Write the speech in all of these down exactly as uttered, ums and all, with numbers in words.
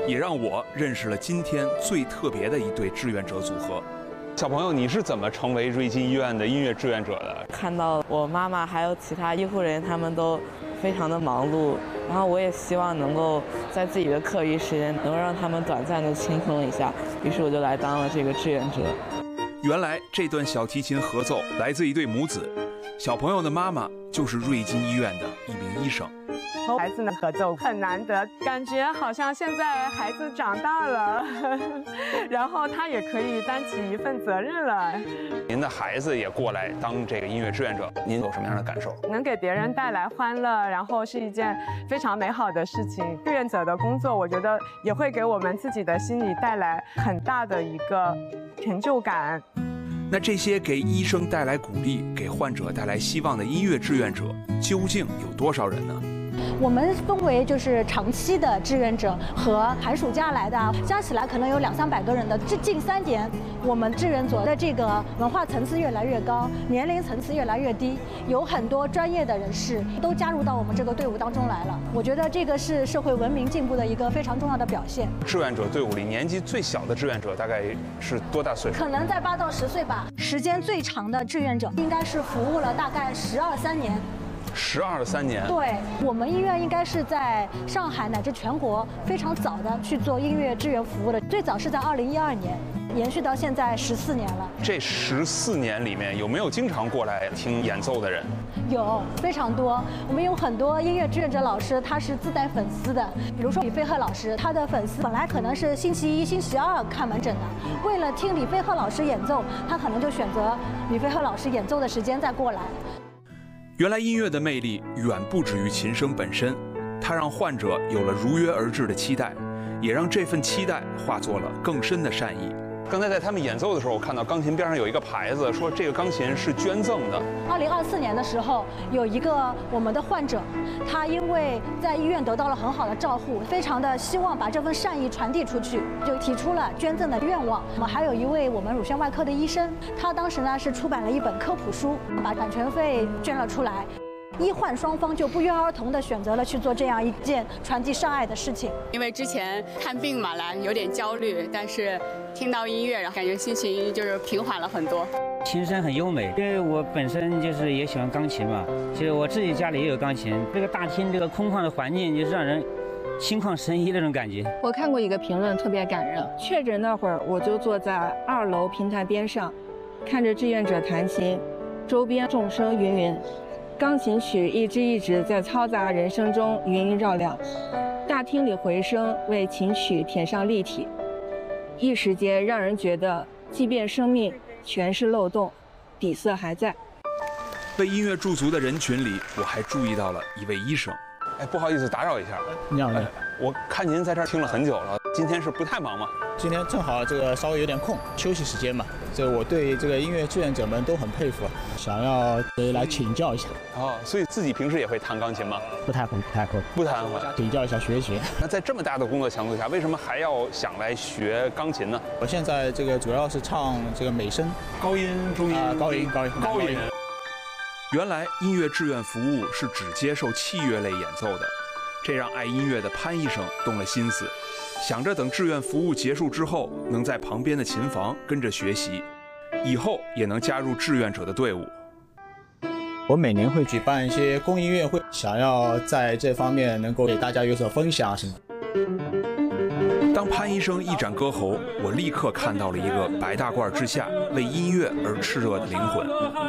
也让我认识了今天最特别的一对志愿者组合。小朋友，你是怎么成为瑞金医院的音乐志愿者的？ 看到我妈妈还有其他医护人员，他们都非常的忙碌，然后我也希望能够在自己的课余时间能够让他们短暂的轻松一下，于是我就来当了这个志愿者。 原来这段小提琴合奏来自一对母子，小朋友的妈妈就是瑞金医院的一名医生。 和孩子的合奏很难得，感觉好像现在孩子长大了，然后他也可以担起一份责任了。 您的孩子也过来当这个音乐志愿者，您有什么样的感受？ 能给别人带来欢乐，然后是一件非常美好的事情。志愿者的工作，我觉得也会给我们自己的心里带来很大的一个成就感。 那这些给医生带来鼓励、给患者带来希望的音乐志愿者，究竟有多少人呢？ 我们分为就是长期的志愿者和寒暑假来的，加起来可能有两三百个人的。这近三年，我们志愿者的这个文化层次越来越高，年龄层次越来越低，有很多专业的人士都加入到我们这个队伍当中来了。我觉得这个是社会文明进步的一个非常重要的表现。 志愿者队伍里年纪最小的志愿者大概是多大岁数？ 可能在八到十岁吧。时间最长的志愿者应该是服务了大概十二三年。 十二三年， 对，我们医院应该是在上海乃至全国非常早的去做音乐志愿服务的，最早是在二零一二年，延续到现在十四年了。 这十四年里面有没有经常过来听演奏的人？ 有，非常多。我们有很多音乐志愿者老师，他是自带粉丝的，比如说李飞鹤老师，他的粉丝本来可能是星期一、星期二看门诊的，为了听李飞鹤老师演奏，他可能就选择李飞鹤老师演奏的时间再过来。 原来音乐的魅力远不止于琴声本身，它让患者有了如约而至的期待，也让这份期待化作了更深的善意。刚才在他们演奏的时候，我看到钢琴边上有一个牌子，说这个钢琴是捐赠的。 二零二四年的时候，有一个我们的患者，他因为在医院得到了很好的照护，非常的希望把这份善意传递出去，就提出了捐赠的愿望。我们还有一位我们乳腺外科的医生，他当时呢是出版了一本科普书，把版权费捐了出来。医患双方就不约而同地选择了去做这样一件传递善爱的事情。 因为之前看病嘛来有点焦虑，但是听到音乐，然后感觉心情就是平缓了很多。 琴声很优美，因为我本身就是也喜欢钢琴嘛，其实我自己家里也有钢琴。这个大厅这个空旷的环境，就让人心旷神怡那种感觉。 我看过一个评论特别感人，确诊那会儿我就坐在二楼平台边上，看着志愿者弹琴，周边众声芸芸。钢琴曲一支一支在嘈杂人声中云萦绕梁，大厅里回声为琴曲添上立体，一时间让人觉得，即便生命全是漏洞，底色还在。 被音乐驻足的人群里，我还注意到了一位医生。哎，不好意思打扰一下。 你好，你好。 我看您在这儿听了很久了，今天是不太忙吗？ 今天正好这个稍微有点空，休息时间嘛。这个我对这个音乐志愿者们都很佩服，想要来请教一下。 哦，所以自己平时也会弹钢琴吗？ 不太会，不太会， 不太会。 请教一下，学一学。 那在这么大的工作强度下，为什么还要想来学钢琴呢？ 我现在这个主要是唱这个美声， 高音、中音、 啊、高音、高音、 高音。原来音乐志愿服务是只接受器乐类演奏的。这让爱音乐的潘医生动了心思，想着等志愿服务结束之后，能在旁边的琴房跟着学习，以后也能加入志愿者的队伍。 我每年会举办一些公益音乐会，想要在这方面能够给大家有所分享什么。 当潘医生一展歌喉，我立刻看到了一个白大褂之下为音乐而炽热的灵魂。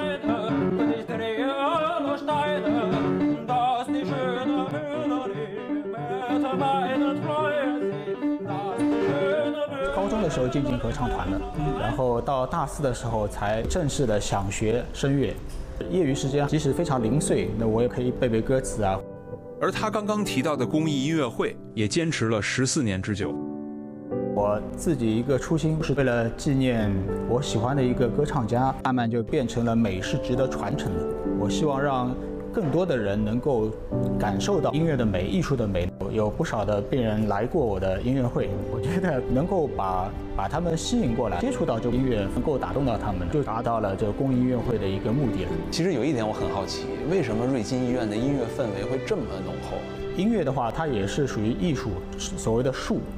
高中的时候进进合唱团的，然后到大四的时候才正式的想学声乐。业余时间即使非常零碎，那我也可以背背歌词啊。 而他刚刚提到的公益音乐会也坚持了十四年之久。 我自己一个初心是为了纪念我喜欢的一个歌唱家，慢慢就变成了美是值得传承的。我希望让更多的人能够感受到音乐的美、艺术的美。有不少的病人来过我的音乐会，我觉得能够把把他们吸引过来，接触到这个音乐，能够打动到他们，就达到了这个公益音乐会的一个目的了。 其实有一点我很好奇，为什么瑞金医院的音乐氛围会这么浓厚？ 音乐的话，它也是属于艺术，所谓的术。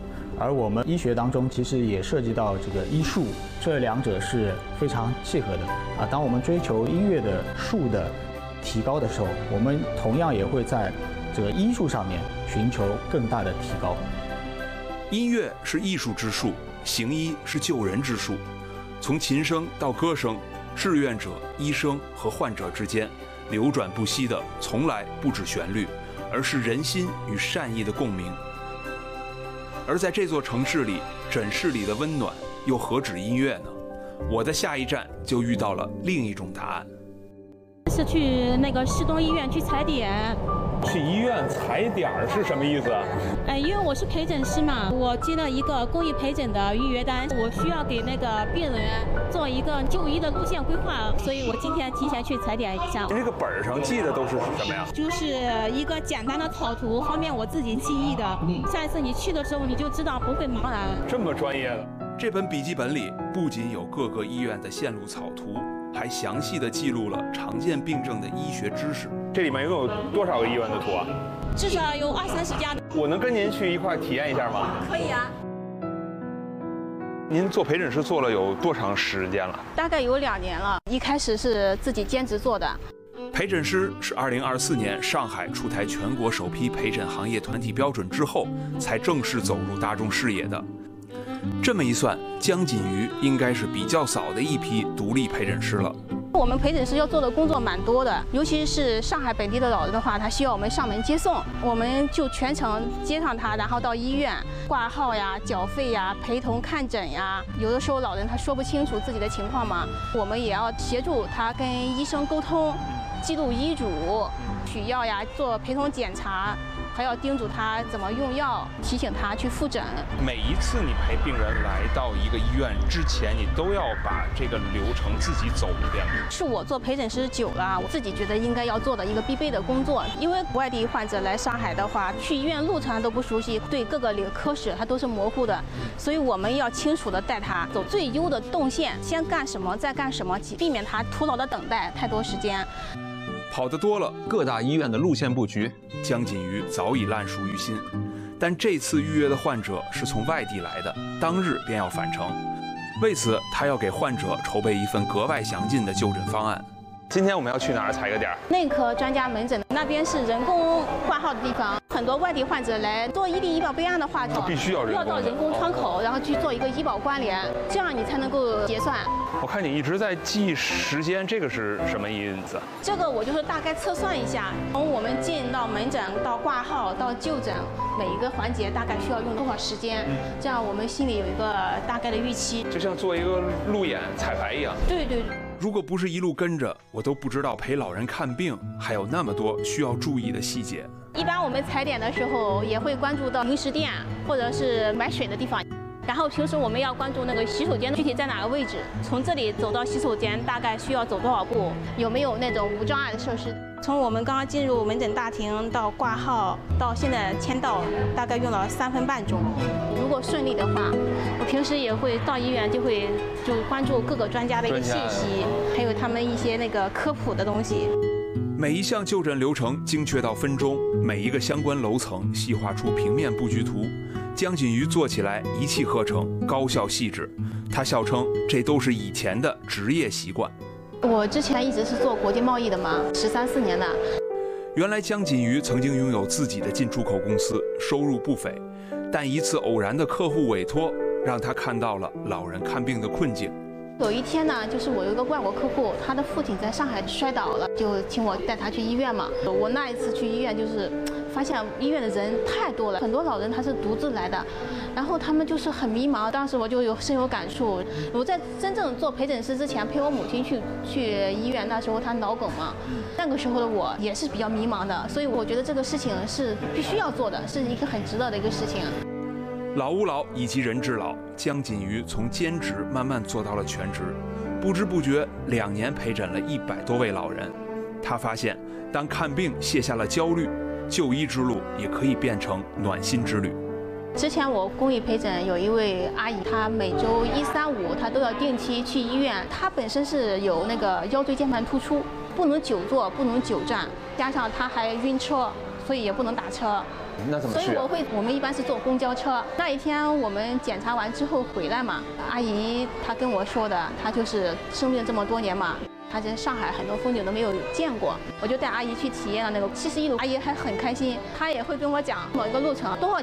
而我们医学当中其实也涉及到这个医术，这两者是非常契合的啊。当我们追求音乐的术的提高的时候，我们同样也会在这个医术上面寻求更大的提高。 音乐是艺术之术，行医是救人之术。从琴声到歌声，志愿者、医生和患者之间流转不息的，从来不止旋律，而是人心与善意的共鸣。而在这座城市里，诊室里的温暖又何止音乐呢？我的下一站就遇到了另一种答案。 是去那个市东医院去踩点。 去医院踩点儿是什么意思啊？ 哎，因为我是陪诊师嘛，我接了一个公益陪诊的预约单，我需要给那个病人做一个就医的路线规划，所以我今天提前去踩点一下。 这个本儿上记的都是什么呀？ 就是一个简单的草图，方便我自己记忆的。下一次你去的时候，你就知道不会茫然。 这么专业的。这本笔记本里不仅有各个医院的线路草图，还详细的记录了常见病症的医学知识。这里面一共有多少个医院的图啊？ 至少有二三十家。 我能跟您去一块体验一下吗？ 可以啊。 您做陪诊师做了有多长时间了？ 大概有两年了。一开始是自己兼职做的。 陪诊师是二零二四年上海出台全国首批陪诊行业团体标准之后，才正式走入大众视野的。这么一算，江锦瑜应该是比较早的一批独立陪诊师了。 我们陪诊师要做的工作蛮多的，尤其是上海本地的老人的话，他需要我们上门接送，我们就全程接上他，然后到医院挂号呀、缴费呀、陪同看诊呀。有的时候老人他说不清楚自己的情况嘛，我们也要协助他跟医生沟通，记录医嘱、取药呀、做陪同检查。还要叮嘱他怎么用药，提醒他去复诊。 每一次你陪病人来到一个医院之前，你都要把这个流程自己走一遍。 是我做陪诊师久了，我自己觉得应该要做的一个必备的工作。因为外地患者来上海的话，去医院路程都不熟悉，对各个科室他都是模糊的，所以我们要清楚的带他走最优的动线，先干什么，再干什么，避免他徒劳的等待太多时间。 跑得多了，各大医院的路线布局，江锦瑜早已烂熟于心。但这次预约的患者是从外地来的，当日便要返程。为此，他要给患者筹备一份格外详尽的就诊方案。今天我们要去哪儿踩个点儿？ 内科专家门诊那边是人工挂号的地方，很多外地患者来做医疗医保备案的话， 他必须要人工要到人工窗口，然后去做一个医保关联，这样你才能够结算。 我看你一直在记时间，这个是什么意思？ 这个我就是大概测算一下，从我们进到门诊到挂号到就诊，每一个环节大概需要用多少时间，嗯、这样我们心里有一个大概的预期。 就像做一个路演彩排一样。 对对。 如果不是一路跟着，我都不知道陪老人看病还有那么多需要注意的细节。 一般我们踩点的时候也会关注到零食店或者是买水的地方。然后平时我们要关注那个洗手间具体在哪个位置，从这里走到洗手间大概需要走多少步，有没有那种无障碍的设施。从我们刚刚进入门诊大厅到挂号到现在签到，大概用了三分半钟。如果顺利的话，我平时也会到医院就会就关注各个专家的一个信息，还有他们一些那个科普的东西。 每一项就诊流程精确到分钟，每一个相关楼层细化出平面布局图。江锦瑜做起来一气呵成，高效细致。他笑称这都是以前的职业习惯。 我之前一直是做国际贸易的嘛，十三四年了。 原来江锦瑜曾经拥有自己的进出口公司，收入不菲。但一次偶然的客户委托，让他看到了老人看病的困境。 有一天呢，就是我有一个外国客户，他的父亲在上海摔倒了，就请我带他去医院嘛。我那一次去医院，就是发现医院的人太多了，很多老人他是独自来的，然后他们就是很迷茫。当时我就有深有感触。我在真正做陪诊师之前，陪我母亲去去医院，那时候她脑梗嘛，那个时候的我也是比较迷茫的，所以我觉得这个事情是必须要做的，是一个很值得的一个事情。 老吾老以及人之老，江锦瑜从兼职慢慢做到了全职，不知不觉两年陪诊了一百多位老人。他发现，当看病卸下了焦虑，就医之路也可以变成暖心之旅。 之前我公益陪诊有一位阿姨，她每周一三五她都要定期去医院。她本身是有那个腰椎间盘突出，不能久坐，不能久站，加上她还晕车，所以也不能打车。 那怎么去、啊？ 所以我会，我们一般是坐公交车。那一天我们检查完之后回来嘛，阿姨她跟我说的，她就是生病这么多年嘛，她在上海很多风景都没有见过，我就带阿姨去体验了那个七十一路，阿姨还很开心，她也会跟我讲某一个路程多少